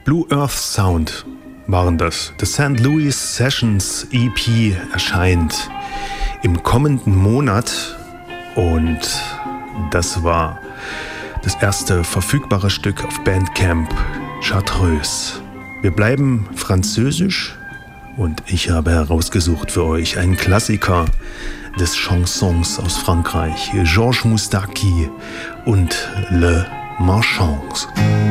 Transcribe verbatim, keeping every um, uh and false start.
Blue Earth Sound waren das. The Saint Louis Sessions E P erscheint im kommenden Monat und das war das erste verfügbare Stück auf Bandcamp Chartreuse. Wir bleiben französisch und ich habe herausgesucht für euch einen Klassiker des Chansons aus Frankreich, Georges Moustaki und Le Marchand.